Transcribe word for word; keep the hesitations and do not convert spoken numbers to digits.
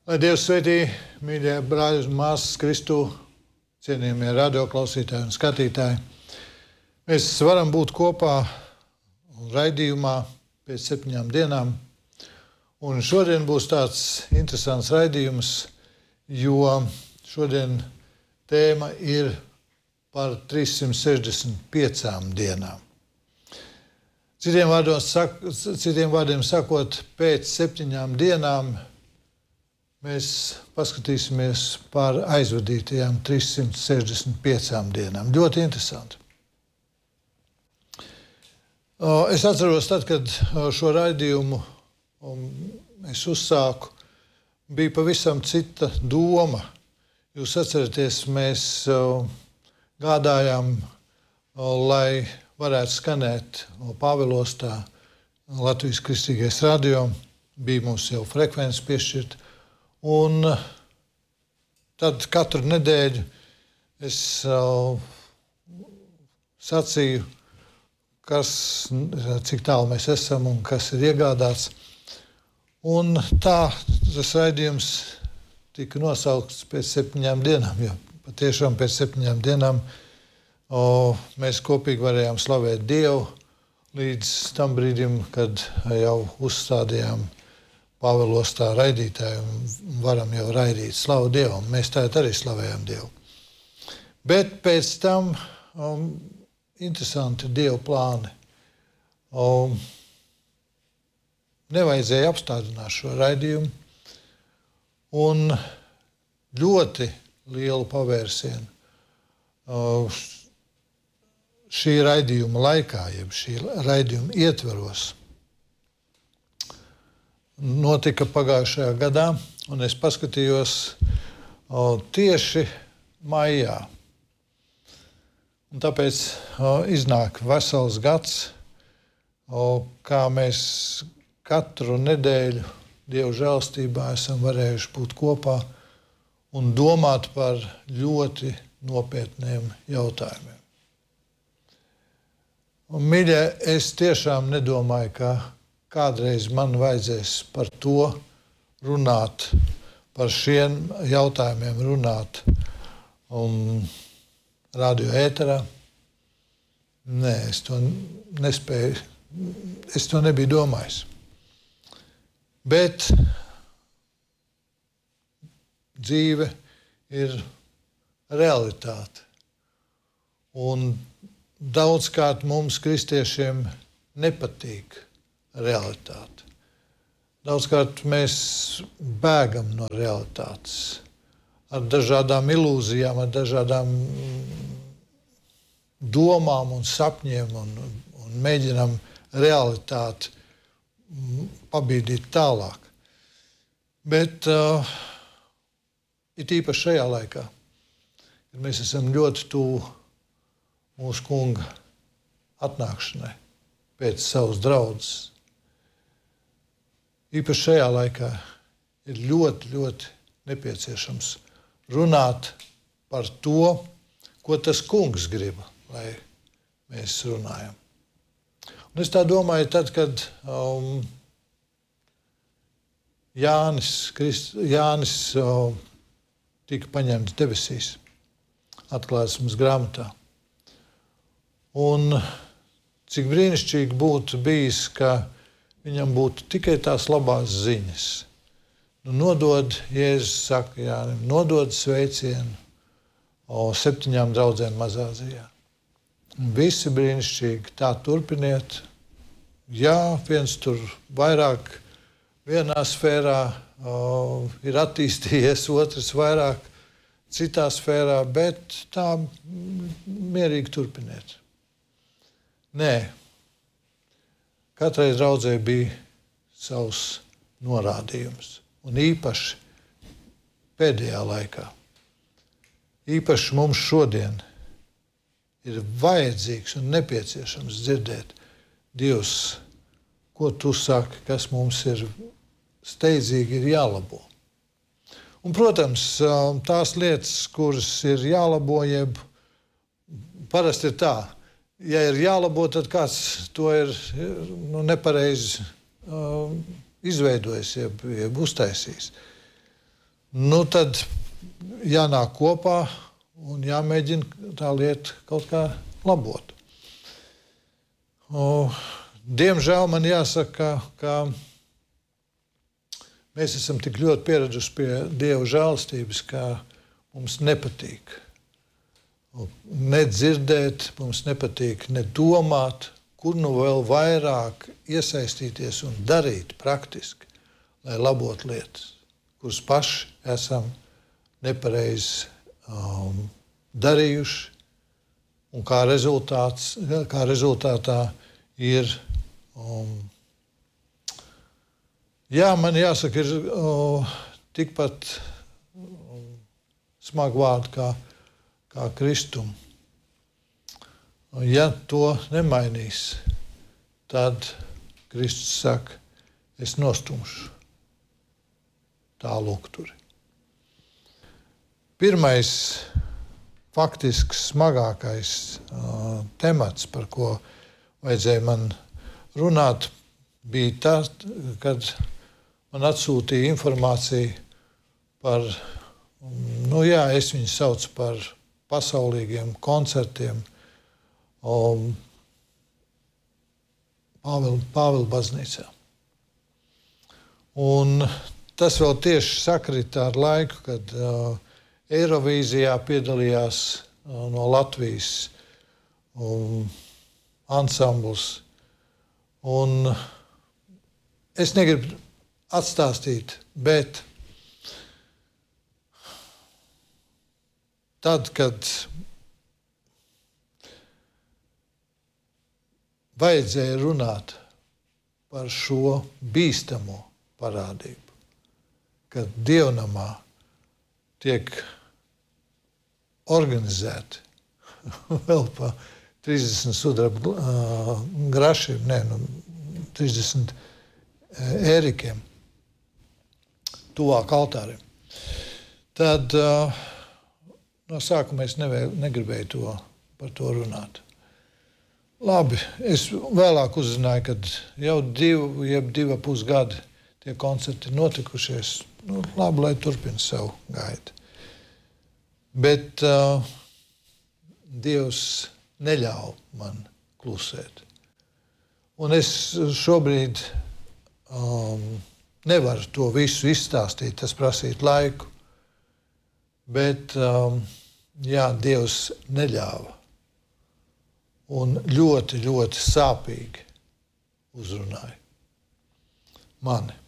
Lai Dievs svētī, mīļie brāļi un māsas Kristū, cienījamie radioklausītāji un skatītāji. Mēs varam būt kopā raidījumā pēc septiņām dienām. Un šodien būs tāds interesants raidījums, jo šodien tēma ir par trīssimt sešdesmit piecām dienām. Citiem vārdiem, sak, citiem vārdiem sakot, pēc septiņām dienām mēs paskatīsimies par aizvadītajām trīssimt sešdesmit piecām dienām. Ļoti interesanti. Es atceros, tad, kad šo raidījumu es uzsāku, bija pavisam cita doma. Jūs atceraties, mēs gādājām, lai varētu skanēt Pāvilostā Latvijas Kristīgais radio. Bija mums jau frekvences piešķirta. Un tad katru nedēļu es uh, sacīju, kas, cik tālu mēs esam un kas ir iegādāts. Un tā tas raidījums tika nosaukts pēc septiņām dienām, jo patiešām pēc septiņām dienām o, mēs kopīgi varējām slavēt Dievu līdz tam brīdim, kad jau uzstādījām Pāvilostā raidītāju un varam jau raidīt slavu Dievam. Mēs tā arī slavējam Dievu. Bet pēc tam um, interesanti Dievu plāni. Um, nevajadzēja apstādināt šo raidījumu un ļoti lielu pavērsienu uh, šī raidījuma laikā, jeb šī raidījuma ietveros notika pagājušajā gadā, un es paskatījos o, tieši maijā. Un tāpēc o, iznāk vesels gads, o, kā mēs katru nedēļu Dieva žēlstībā esam varējuši būt kopā un domāt par ļoti nopietniem jautājumiem. Un, mīļie, es tiešām nedomāju, ka kādreiz man vajadzēs par to runāt, par šiem jautājumiem runāt un radio ēterā. Nē, es to nespēju, es to nebiju domājis. Bet dzīve ir realitāte. Un daudzkārt mums, kristiešiem, nepatīk realitāte. Daudzkārt mēs bēgam no realitātes ar dažādām ilūzijām, ar dažādām domām un sapņiem un, un mēģinam realitāti pabīdīt tālāk. Bet uh, it īpaši šajā laikā, kad mēs esam ļoti tuvu mūsu kunga atnākšanai pēc savas draudzes, īpaši šajā laikā ir ļoti, ļoti nepieciešams runāt par to, ko tas kungs grib, lai mēs runājam. Un es tā domāju, tad, kad um, Jānis, Krist, Jānis um, tika paņemts debesīs, atklāsmes grāmatā. Un cik brīnišķīgi būtu bijis, ka viņam būtu tikai tās labās ziņas. Nu, nodod, Jēzus saka Jānim, nodod sveicienu o, septiņām draudzēm Mazāzijā. Visi brīnišķīgi, tā turpiniet. Jā, viens tur vairāk vienā sfērā o, ir attīstījies, otrs vairāk citā sfērā, bet tā mierīgi turpiniet. Nē. Katrai draudzei bija savs norādījums. Un īpaši pēdējā laikā, īpaši mums šodien ir vajadzīgs un nepieciešams dzirdēt, Dievs, ko tu saki, kas mums ir steidzīgi ir jālabo. Un, protams, tās lietas, kuras ir jālabo, jeb parasti ir tā, ja ir jālabo, tad kāds to ir nu, nepareizi uh, izveidojis, jeb, jeb uztaisījis. nu tad jānāk kopā un jāmēģina tā lieta kaut kā labot. O, diemžēl man jāsaka, ka mēs esam tik ļoti pieraduši pie Dieva žēlastības, ka mums nepatīk ne dzirdēt, mums nepatīk ne domāt, kur nu vēl vairāk iesaistīties un darīt praktiski, lai labotu lietas, kuras paši esam nepareizi um, darījuši, un kā, rezultāts, kā rezultātā ir um, jā, man jāsaka, ir uh, tikpat um, smagi vārdi kā, kā kristumu. Ja to nemainīs, tad Kristus saka, es nostumšu tā lukturi. Pirmais, faktiski smagākais uh, temats, par ko vajadzēja man runāt, bija tas, kad man atsūtīja informāciju par, nu jā, es viņu saucu par pasaulīgiem koncertiem, Um, Pāvila, Pāvila baznīcā. Un tas vēl tieši sakrita ar laiku, kad uh, Eirovīzijā piedalījās uh, no Latvijas um, ansambls. Un es negribu atstāstīt, bet tad, kad vajadzēja runāt par šo bīstamo parādību, kad dievnamā tiek organizēti vēl pa trīsdesmit sudraba uh, grašiem, ne, nu, trīsdesmit ērikiem tuvāk altāriem. Tad uh, no sākuma es nevēl, negribēju to, par to runāt. Labi, es vēlāk uzzināju, ka jau divu, jeb divu pus gadi tie koncerti notikušies. Nu, labi, lai turpina savu gaitu. Bet uh, Dievs neļauj man klusēt. Un es šobrīd um, nevaru to visu izstāstīt, tas prasīt laiku. Bet, um, jā, Dievs neļāva. Un ļoti, ļoti sāpīgi uzrunāja mani.